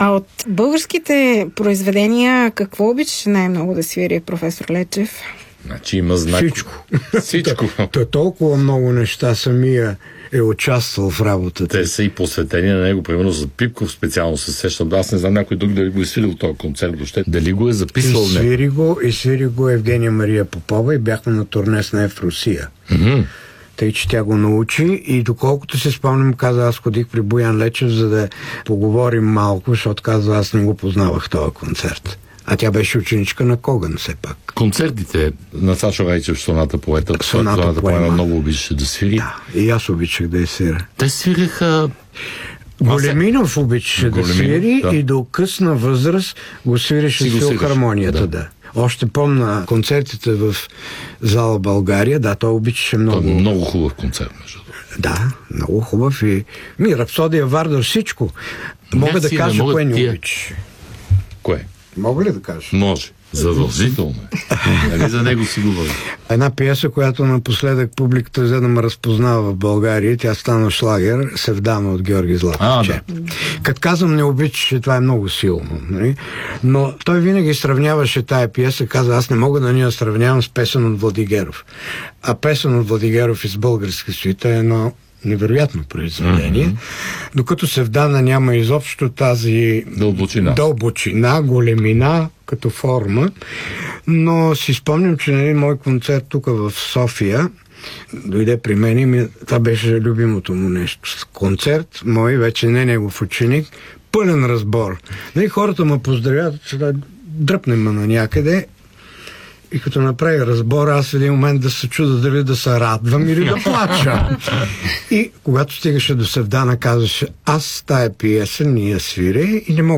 А от българските произведения какво обичаш най-много да свири професор Лечев? Значи има знак. Всичко. То толкова много неща самия е участвал в работата. Те са и посветени на него, примерно за Пипков специално се сещам. Аз не знам някой друг дали го е свирил този концерт, въобще дали го е записвал. И свири го Евгения Мария Попова и бяхме на турне с нея в Русия. Тъй, че тя го научи и доколкото се спомням, каза, аз ходих при Боян Лечев, за да поговорим малко, защото каза, аз не го познавах този концерт. А тя беше ученичка на Коган, все пак. Концертите на Сашо Райчев, Соната поема, много обичаше да свири. Да, и аз обичах да я свиря. Те свиреха... Големинов обичаше да свири и до късна възраст го свиреше с филхармонията. Да. Още помня концертите в зала България, да, той обичаше много. Много хубав концерт, между другото. Да, много хубав и... Рапсодия Вардар, всичко. Мога да кажа кое не обичаше. Кое? Мога ли да кажа? Може. Задължително. Нали за него си говори? Една пиеса, която напоследък публиката взе да ме разпознава в България, тя стана шлагер, Севдана от Георги Златчев. Да. Като казвам не обичаше, това е много силно. Нали? Но той винаги сравняваше тая пиеса, каза, аз не мога да ни я сравнявам с песен от Владигеров. А песен от Владигеров из българска свита е едно невероятно произведение, докато Севдана няма изобщо тази дълбочина, големина като форма, но си спомням, че мой концерт тук в София дойде при мен и това беше любимото му нещо. Концерт, мой, вече не негов ученик, пълен разбор. Хората ме поздравят, че да дръпнем на някъде. И като направи разбор, аз в един момент да се чуда дали да се радвам или да плача. И когато стигаше до Севдана, казваше, аз тая пиеса не я свиря и не мога